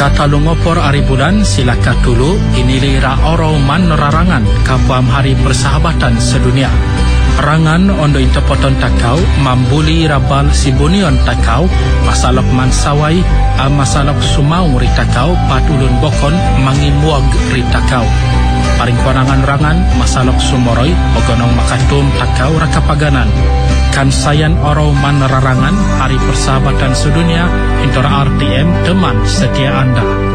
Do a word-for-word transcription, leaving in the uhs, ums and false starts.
Kata lungopor hari bulan silakan dulu inili ra oro man rarangan kapuam hari persahabatan sedunia. Rangan ondo interpoton takau mambuli rabal sibunion takau masalok mansawai a masalok sumau ri takau patulun bokon mangimuag ri takau. Paring konangan rangan masalok sumoroy ogonong makatum takau rakapaganan. Kan sayan oro man rarangan hari persahabatan sedunia intora R T M teman setia Anda.